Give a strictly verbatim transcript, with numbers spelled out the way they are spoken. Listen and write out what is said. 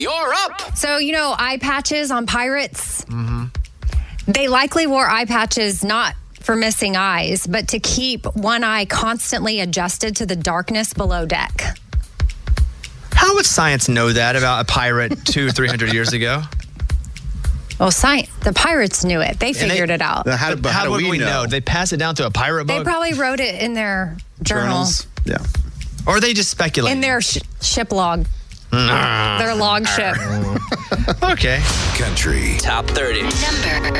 You're up. So, you know, eye patches on pirates? Mm-hmm. They likely wore eye patches not for missing eyes, but to keep one eye constantly adjusted to the darkness below deck. How would science know that about a pirate two, three hundred years ago? Well, science, the pirates knew it. They figured they, it out. How, how, how do would we, we know? know? They pass it down to a pirate book? They probably wrote it in their journal. Journals? Yeah. Or they just speculate? In their sh- ship log. Their log ship. Okay. Country Top thirty. Number